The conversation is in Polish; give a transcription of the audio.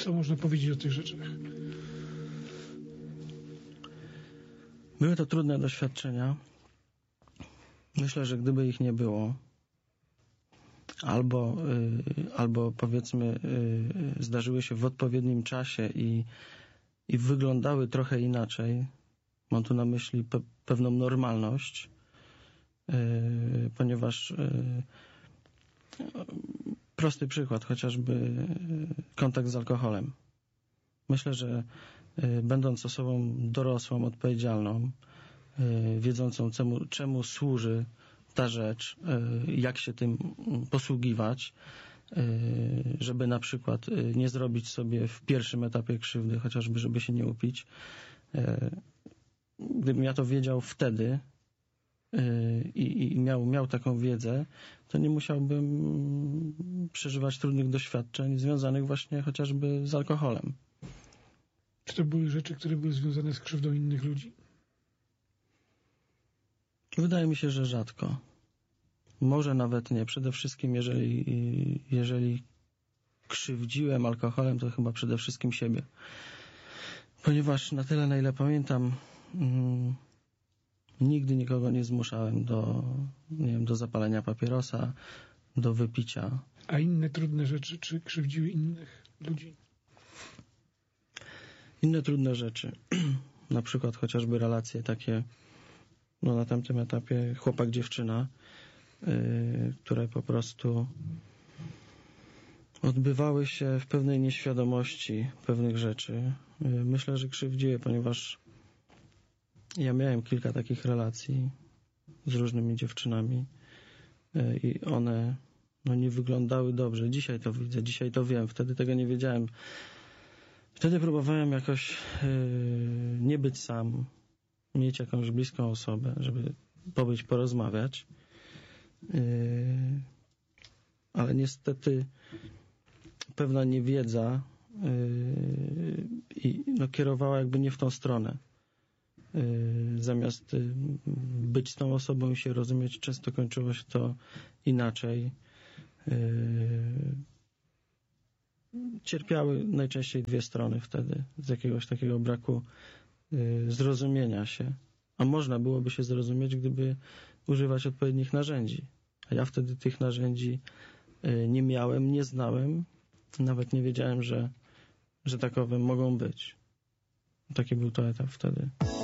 Co można powiedzieć o tych rzeczach? Były to trudne doświadczenia. Myślę, że gdyby ich nie było, albo powiedzmy zdarzyły się w odpowiednim czasie i wyglądały trochę inaczej, mam tu na myśli pewną normalność, ponieważ prosty przykład, chociażby kontakt z alkoholem. Myślę, że będąc osobą dorosłą, odpowiedzialną, wiedzącą czemu służy ta rzecz, jak się tym posługiwać, żeby na przykład nie zrobić sobie w pierwszym etapie krzywdy, chociażby żeby się nie upić. Gdybym ja to wiedział wtedy i miał taką wiedzę, to nie musiałbym przeżywać trudnych doświadczeń związanych właśnie chociażby z alkoholem. Czy to były rzeczy, które były związane z krzywdą innych ludzi? Wydaje mi się, że rzadko. Może nawet nie. Przede wszystkim, jeżeli krzywdziłem alkoholem, to chyba przede wszystkim siebie. Ponieważ na tyle, na ile pamiętam, nigdy nikogo nie zmuszałem do zapalenia papierosa, do wypicia. A inne trudne rzeczy, czy krzywdziły innych ludzi? Inne trudne rzeczy. Na przykład chociażby relacje takie, na tamtym etapie chłopak-dziewczyna, które po prostu odbywały się w pewnej nieświadomości pewnych rzeczy. Myślę, że krzywdziły, ponieważ ja miałem kilka takich relacji z różnymi dziewczynami i one nie wyglądały dobrze. Dzisiaj to widzę, dzisiaj to wiem. Wtedy tego nie wiedziałem. Wtedy próbowałem jakoś nie być sam, mieć jakąś bliską osobę, żeby pobyć, porozmawiać. Ale niestety pewna niewiedza kierowała jakby nie w tą stronę. Zamiast być z tą osobą i się rozumieć, często kończyło się to inaczej. Cierpiały najczęściej dwie strony wtedy z jakiegoś takiego braku zrozumienia się. A można byłoby się zrozumieć, gdyby używać odpowiednich narzędzi. A ja wtedy tych narzędzi nie miałem, nie znałem. Nawet nie wiedziałem, że takowe mogą być. Taki był to etap wtedy.